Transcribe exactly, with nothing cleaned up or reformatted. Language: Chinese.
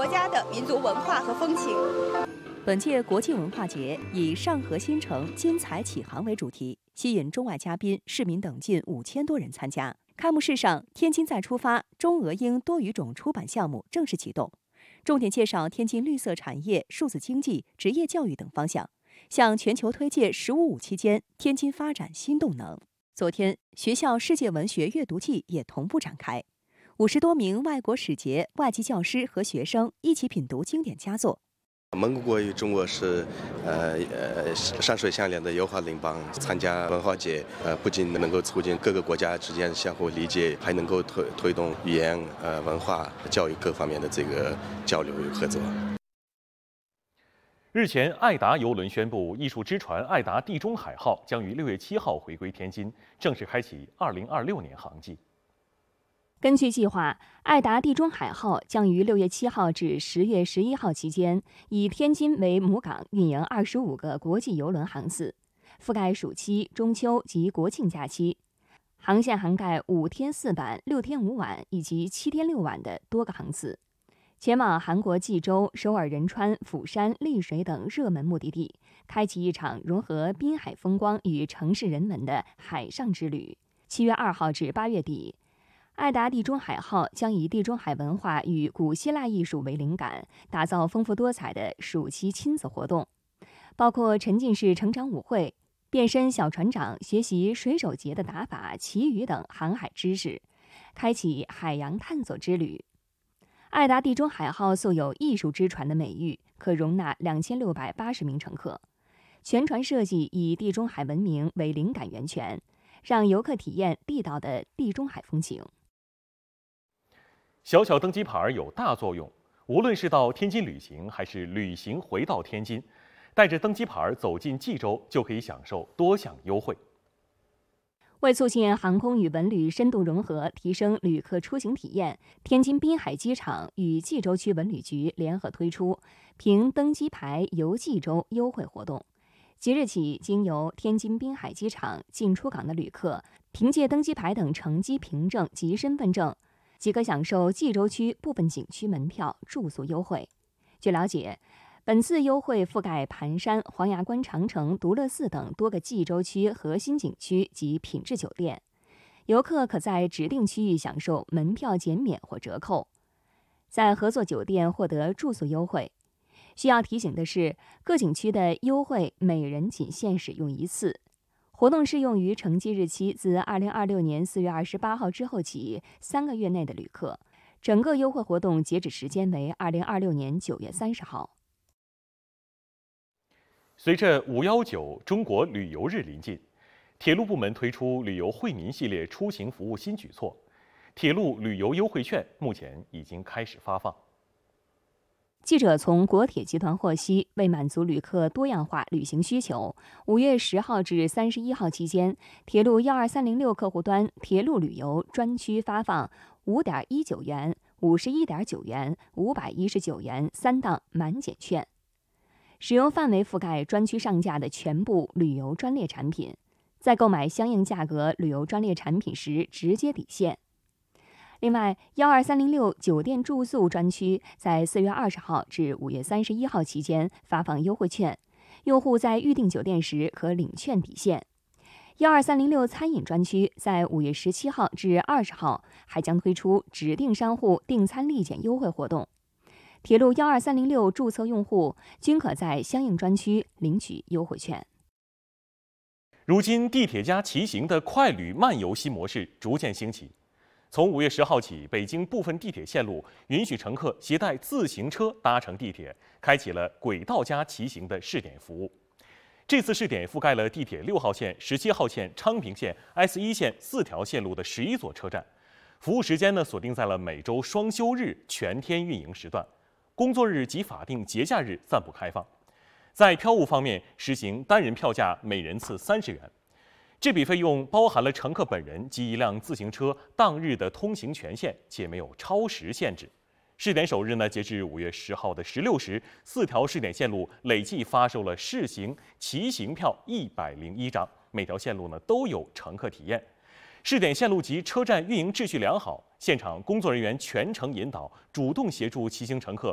国家的民族文化和风情。 本届国际文化节以“上河新城，金彩启航”为主题，吸引中外嘉宾、市民等近五千多人参加。开幕式上，天津再出发中俄英多语种出版项目正式启动，重点介绍天津绿色产业、数字经济、职业教育等方向，向全球推介“十五五”期间天津发展新动能。昨天，学校世界文学阅读季也同步展开，五十多名外国使节、外籍教师和学生一起品读经典佳作。 蒙古国与中国是呃呃山水相连的友好邻邦，参加文化节，呃不仅能够促进各个国家之间相互理解，还能够推推动语言、呃文化、教育各方面的这个交流与合作。 日前，爱达邮轮宣布，艺术之船爱达地中海号将于六月七号回归天津，正式开启二零二六年航季。 根据计划，爱达地中海号将于六月七号至十月十一号期间，以天津为母港运营二十五个国际邮轮航次，覆盖暑期、中秋及国庆假期。航线涵盖五天四晚、六天五晚以及七天六晚的多个航次，前往韩国济州、首尔仁川、釜山、丽水等热门目的地，开启一场融合滨海风光与城市人文的海上之旅。七月二号至八月底，爱达地中海号将以地中海文化与古希腊艺术为灵感，打造丰富多彩的暑期亲子活动，包括沉浸式成长舞会、变身小船长学习水手节的打法、旗语等航海知识，开启海洋探索之旅。爱达地中海号素有艺术之船的美誉，可容纳两千六百八十名乘客。全船设计以地中海文明为灵感源泉，让游客体验地道的地中海风情。 小小登机牌有大作用，无论是到天津旅行，还是旅行回到天津，带着登机牌走进冀州，就可以享受多项优惠。 为促进航空与文旅深度融合，提升旅客出行体验，天津滨海机场与冀州区文旅局联合推出凭登机牌游冀州优惠活动。即日起，经由天津滨海机场进出港的旅客，凭借登机牌等乘机凭证及身份证，即可享受冀州区部分景区门票、住宿优惠。据了解，本次优惠覆盖盘山、黄崖关长城、独乐寺等多个冀州区核心景区及品质酒店，游客可在指定区域享受门票减免或折扣，在合作酒店获得住宿优惠。需要提醒的是，各景区的优惠每人仅限使用一次。活动适用于乘机日期自二零二六年四月二十八号之后起三个月内的旅客。整个优惠活动截止时间为二零二六年九月三十号。 随着五幺九中国旅游日临近，铁路部门推出旅游惠民系列出行服务新举措，铁路旅游优惠券目前已经开始发放。 记者从国铁集团获悉，为满足旅客多样化旅行需求，五月十号至三十一号期间，铁路幺二三零六客户端铁路旅游专区发放五点一九元、五十一点九元、五百一十九元三档满减券，使用范围覆盖专区上架的全部旅游专列产品，在购买相应价格旅游专列产品时直接抵现。另外，幺二三零六酒店住宿专区在四月二十号至五月三十一号期间发放优惠券，用户在预订酒店时可领券抵现。幺二三零六餐饮专区在五月十七号至二十号还将推出指定商户订餐立减优惠活动，铁路幺二三零六注册用户均可在相应专区领取优惠券。 如今，地铁加骑行的快旅慢游新模式逐渐兴起。从五月十号起，北京部分地铁线路允许乘客携带自行车搭乘地铁，开启了轨道加骑行的试点服务。这次试点覆盖了地铁六号线、十七号线、昌平线、S 一线四条线路的十一座车站，服务时间呢锁定在了每周双休日全天运营时段，工作日及法定节假日暂不开放。在票务方面，实行单人票价每人次三十元。这笔费用包含了乘客本人及一辆自行车当日的通行权限，且没有超时限制。试点首日呢，截至五月十号的十六时，四条试点线路累计发售了试行、骑行票一百零一张，每条线路呢都有乘客体验。试点线路及车站运营秩序良好，现场工作人员全程引导，主动协助骑行乘客